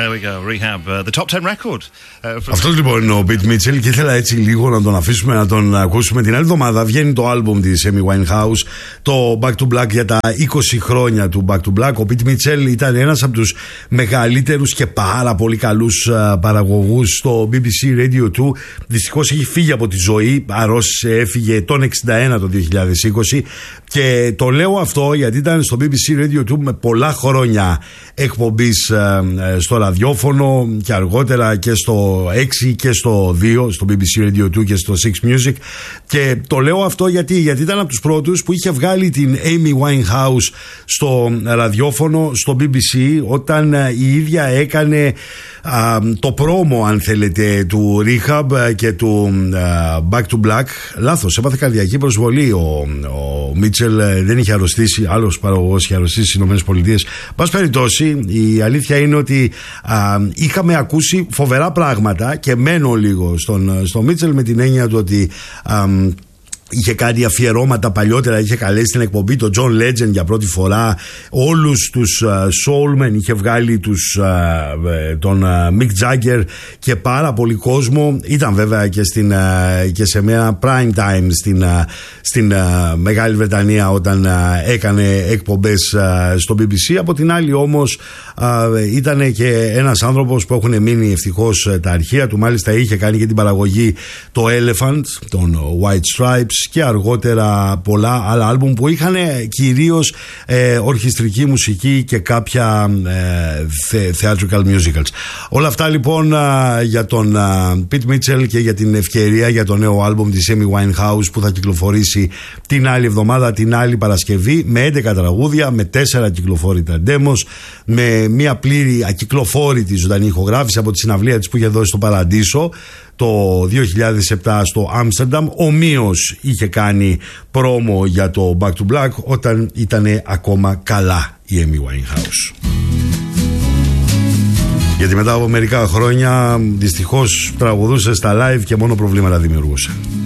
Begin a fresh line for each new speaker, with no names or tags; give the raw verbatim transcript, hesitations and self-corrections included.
There we go, Rehab, uh, the top ten record. Uh,
Αυτός λοιπόν είναι ο Pete Mitchell και ήθελα έτσι λίγο να τον αφήσουμε να τον ακούσουμε. Την άλλη εβδομάδα βγαίνει το άλμπουμ της Amy Winehouse, το Back to Black, για τα είκοσι χρόνια του Back to Black. Ο Pete Mitchell ήταν ένας από τους μεγαλύτερους και πάρα πολύ καλούς uh, παραγωγούς στο μπι μπι σι Radio two. Δυστυχώς έχει φύγει από τη ζωή, αρρώστησε, έφυγε τον εξήντα ένα το δύο χιλιάδες είκοσι. Και το λέω αυτό γιατί ήταν στο μπι μπι σι Radio two με πολλά χρόνια εκπομπής uh, στο ραδιόφωνο και αργότερα και στο έξι και στο δύο, στο μπι μπι σι Radio two και στο Six Music. Και το λέω αυτό γιατί, γιατί ήταν από τους πρώτους που είχε βγάλει την Amy Winehouse στο ραδιόφωνο, στο μπι μπι σι, όταν η ίδια έκανε α, το πρόμο, αν θέλετε, του Rehab και του α, Back to Black. Λάθος, έπαθε καρδιακή προσβολή. Ο, ο Μίτσελ δεν είχε αρρωστήσει, άλλος παραγωγός είχε αρρωστήσει στις ΗΠΑ. Πας περιπτώσει, η αλήθεια είναι ότι α, είχαμε ακούσει φοβερά πράγματα και μένω λίγο στον, στον Μίτσελ με την έννοια του ότι α, είχε κάνει αφιερώματα παλιότερα, είχε καλέσει στην εκπομπή τον John Legend για πρώτη φορά, όλους τους uh, Soulmen, είχε βγάλει τους, uh, τον uh, Mick Jagger και πάρα πολύ κόσμο. Ήταν βέβαια και, στην, uh, και σε μια prime time στην, uh, στην uh, Μεγάλη Βρετανία όταν uh, έκανε εκπομπές uh, στο μπι μπι σι. Από την άλλη όμως uh, ήταν και ένας άνθρωπος που έχουν μείνει ευτυχώς uh, τα αρχεία του. Μάλιστα είχε κάνει και την παραγωγή το Elephant, τον White Stripes, και αργότερα πολλά άλλα άλμπουμ που είχαν κυρίως ε, ορχιστρική μουσική και κάποια ε, θε, theatrical musicals. Όλα αυτά λοιπόν α, για τον α, Pete Mitchell και για την ευκαιρία για το νέο άλμπουμ της Amy Winehouse που θα κυκλοφορήσει την άλλη εβδομάδα, την άλλη Παρασκευή, με έντεκα τραγούδια, με τέσσερα κυκλοφόρητα demos, με μια πλήρη ακυκλοφόρητη ζωντανή ηχογράφηση από τη συναυλία της που είχε δώσει στο Παραντίσο το δύο χιλιάδες επτά στο Άμστερνταμ. Ομοίως είχε κάνει πρόμο για το Back to Black όταν ήταν ακόμα καλά η Amy Winehouse. Γιατί μετά από μερικά χρόνια δυστυχώς τραγουδούσε στα live και μόνο προβλήματα δημιουργούσε.